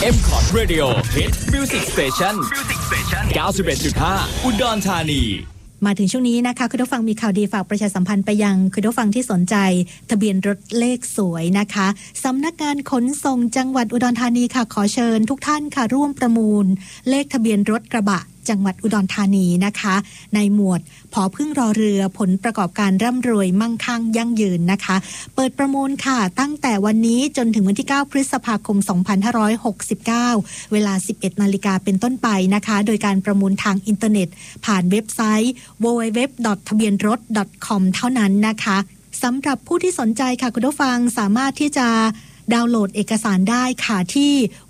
M-Cot Radio Hit Music Station 91.5 อุดรธานีมาถึงช่วงนี้นะคะคุณผู้ฟังมีข่าวดีฝากประชาสัมพันธ์ไปยังคุณผู้ฟังที่สนใจทะเบียนรถเลขสวยนะคะสำนักงานขนส่งจังหวัดอุดรธานีค่ะขอเชิญทุกท่านค่ะร่วมประมูลเลขทะเบียนรถกระบะจังหวัดอุดรธานีนะคะในหมวดผอพึ่งรอเรือผลประกอบการร่ำรวยมั่งคั่งยั่งยืนนะคะเปิดประมูลค่ะตั้งแต่วันนี้จนถึงวันที่9พฤษภาคม2569เวลา 11:00 น.เป็นต้นไปนะคะโดยการประมูลทางอินเทอร์เน็ตผ่านเว็บไซต์ www.ทะเบียนรถ .com เท่านั้นนะคะสำหรับผู้ที่สนใจค่ะคุณผู้ฟังสามารถที่จะดาวน์โหลดเอกสารได้ค่ะที่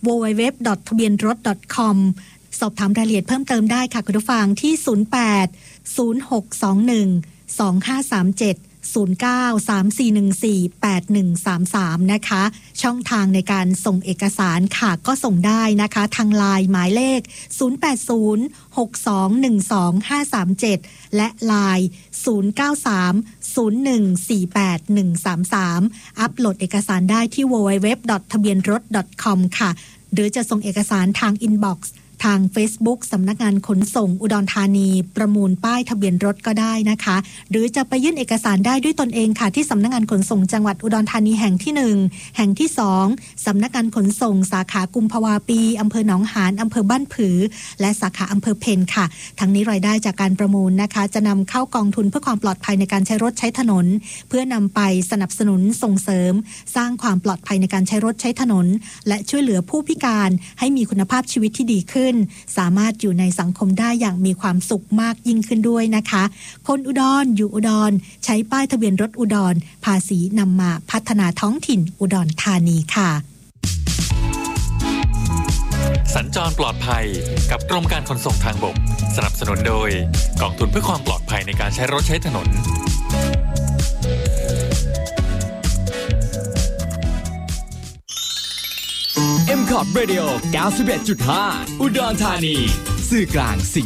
www.ทะเบียนรถ .com สอบถามรายละเอียดเพิ่มเติมได้ค่ะคุณผู้ฟังที่08062125370934148133นะคะช่องทางในการส่งเอกสารค่ะก็ส่งได้นะคะทางไลน์หมายเลข0806212537และไลน์0930148133อัปโหลดเอกสารได้ที่ www.ทะเบียนรถ .com ค่ะหรือจะส่งเอกสารทางอินบ็อกซ์ทาง Facebook สำนักงานขนส่งอุดรธานีประมูลป้ายทะเบียนรถก็ได้นะคะหรือจะไปยื่นเอกสารได้ด้วยตนเองค่ะที่สำนักงานขนส่งจังหวัดอุดรธานีแห่งที่1แห่งที่2สำนักงานขนส่งสาขากุมภาวาปีอำเภอหนองหานอำเภอบ้านผือและสาขาอำเภอเพ็ญค่ะทั้งนี้รายได้จากการประมูลนะคะจะนำเข้ากองทุนเพื่อความปลอดภัยในการใช้รถใช้ถนนเพื่อนำไปสนับสนุนส่งเสริมสร้างความปลอดภัยในการใช้รถใช้ถนนและช่วยเหลือผู้พิการให้มีคุณภาพชีวิตที่ดีขึ้นสามารถอยู่ในสังคมได้อย่างมีความสุขมากยิ่งขึ้นด้วยนะคะคนอุดรอยู่อุดรใช้ป้ายทะเบียนรถอุดรภาษีนำมาพัฒนาท้องถิ่นอุดรธานีค่ะสัญจรปลอดภัยกับกรมการขนส่งทางบกสนับสนุนโดยกองทุนเพื่อความปลอดภัยในการใช้รถใช้ถนน M-Cot Radio 91.5 อุดรธานีสื่อกลาง